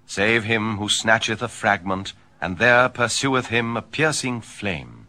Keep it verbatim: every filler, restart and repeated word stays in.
save him who snatcheth a fragment, and there pursueth him a piercing flame.